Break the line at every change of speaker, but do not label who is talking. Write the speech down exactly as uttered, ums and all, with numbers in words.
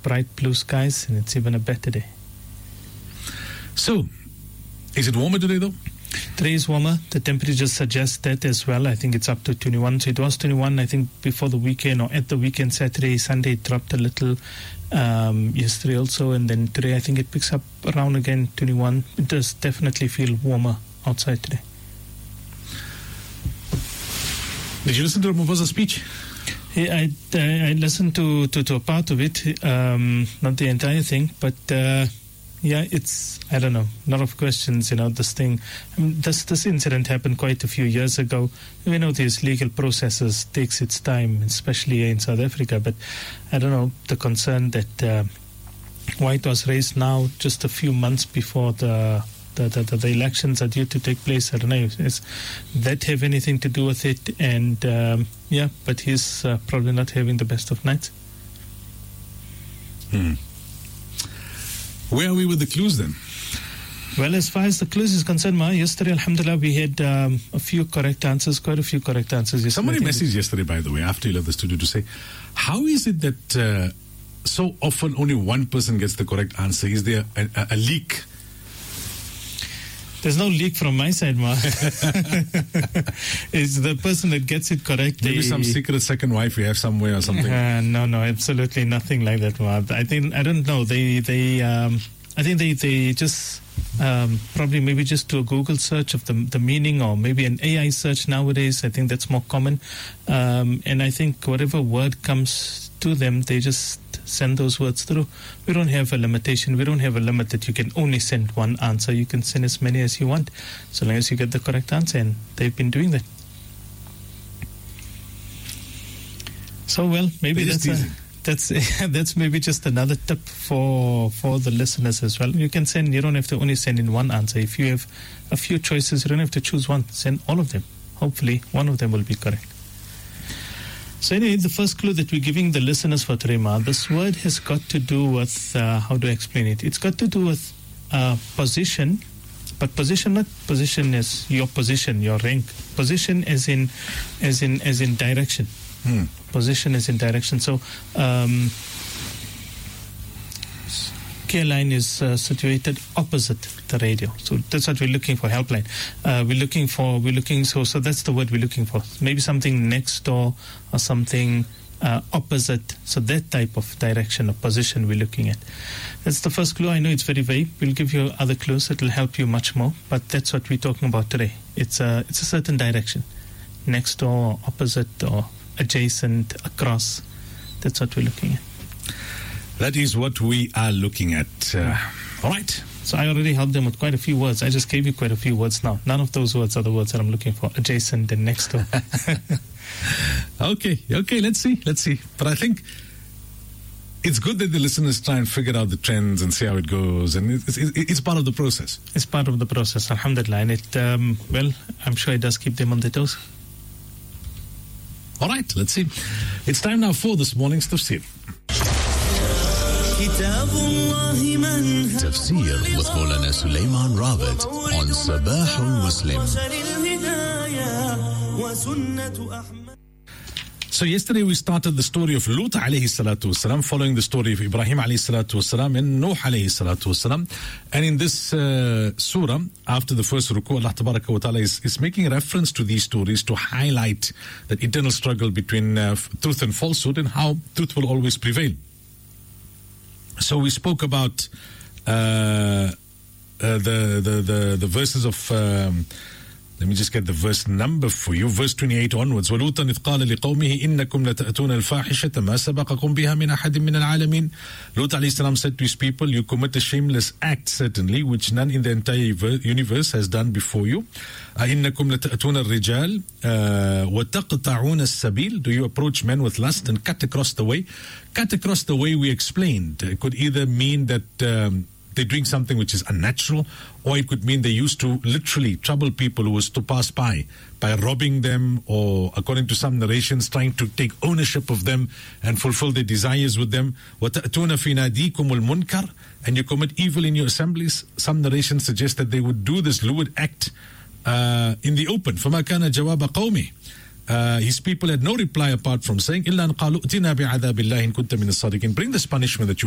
bright blue skies, and it's even a better day.
So, is it warmer today though?
Today is warmer. The temperature suggests that as well. I think it's up to twenty-one. So it was twenty-one, I think, before the weekend, or at the weekend, Saturday, Sunday, it dropped a little um, yesterday also. And then today, I think it picks up around again, twenty-one. It does definitely feel warmer outside today.
Did you listen to Ramaphosa's speech?
Yeah, I, I, I listened to, to, to a part of it, um, not the entire thing, but uh, yeah, it's, I don't know, a lot of questions, you know, this thing. I mean, this, this incident happened quite a few years ago. We know these legal processes takes its time, especially in South Africa, but I don't know, the concern that uh, why it was raised now, just a few months before the The, the, the elections are due to take place. I don't know, does that have anything to do with it? And um, yeah, but he's uh, probably not having the best of nights.
Hmm. Where are we with the clues then?
Well, as far as the clues is concerned, Ma, yesterday, alhamdulillah, we had um, a few correct answers, quite a few correct answers. Yesterday.
Somebody messaged yesterday, by the way, after you left the studio, to say, how is it that uh, so often only one person gets the correct answer? Is there a, a, a leak?
There's no leak from my side, Ma. It's the person that gets it correct.
Maybe they, some secret second wife you have somewhere or something.
Uh, no, no, absolutely nothing like that, Ma. I think I don't know. They, they, um, I think they, they just um, probably maybe just do a Google search of the the meaning, or maybe an A I search nowadays. I think that's more common. Um, and I think whatever word comes to them, they just send those words through. We don't have a limitation. We don't have a limit that you can only send one answer. You can send as many as you want, so long as you get the correct answer, and they've been doing that. So, well, maybe that's a, that's that's maybe just another tip for for the listeners as well. You can send. You don't have to only send in one answer. If you have a few choices, you don't have to choose one. Send all of them. Hopefully, one of them will be correct. So anyway, the first clue that we're giving the listeners for today, Ma, this word has got to do with, uh, how do I explain it? It's got to do with uh, position, but position, not position as your position, your rank. Position as in, as in, as in direction.
Hmm.
Position as in direction. So, um, care line is uh, situated opposite the radio, so that's what we're looking for. Helpline. Uh, we're looking for. We're looking. So, so that's the word we're looking for. Maybe something next door or something uh, opposite. So that type of direction or position we're looking at. That's the first clue. I know it's very vague. We'll give you other clues. It'll help you much more. But that's what we're talking about today. It's a. It's a certain direction, next door, opposite, or adjacent, across. That's what we're looking at.
That is what we are looking at. Uh, all right.
So I already helped them with quite a few words. I just gave you quite a few words now. None of those words are the words that I'm looking for. Adjacent and next door.
Okay. Okay. Let's see. Let's see. But I think it's good that the listeners try and figure out the trends and see how it goes. And it's, it's, it's part of the process.
It's part of the process. Alhamdulillah. And it, um, well, I'm sure it does keep them on their toes.
All right. Let's see. It's time now for this morning's tafsir.
Tafsir with Maulana Sulaiman Rawat on Sabah al-Muslim.
So yesterday we started the story of Lut alayhi salatu wasalam, following the story of Ibrahim alayhi salatu wasalam and Nuh alayhi salatu wasalam. And in this uh, surah, after the first ruku, Allah tabaraka wa ta'ala is, is making reference to these stories to highlight that eternal struggle between uh, truth and falsehood, and how truth will always prevail. So we spoke about uh, uh, the, the the the verses of. Um, let me just get the verse number for you. Verse twenty-eight onwards. وَلُوطًا إِذْ قَالَ لِقَوْمِهِ إِنَّكُمْ لَتَأْتُونَ الْفَاحِشَةَ مَا سَبَقَكُمْ بِهَا مِنْ أَحَدٍ مِنَ الْعَالَمِينَ. Lut alayhi salam said to his people, you commit a shameless act, certainly, which none in the entire universe has done before you. أَإِنَّكُمْ لَتَأْتُونَ الرِّجَالِ وَتَقْطَعُونَ السَّبِيلَ. Do you approach men with lust and cut across the way? Cut across the way, we explained, it could either mean that um, they're doing something which is unnatural, or it could mean they used to literally trouble people who was to pass by by robbing them, or according to some narrations, trying to take ownership of them and fulfill their desires with them. وَتَأْتُونَ فِي نَادِيكُمُ الْمُنْكَرِ. And you commit evil in your assemblies. Some narrations suggest that they would do this lewd act uh, in the open. فَمَا كَانَ جَوَابَ قَوْمِهِ. Uh, his people had no reply apart from saying, إِلَّا أَنْ قَالُوا ائْتِنَا بِعَذَابِ اللَّهِ إِن كُنْتَ مِنَ الصَّادِقِينَ. Bring this punishment that you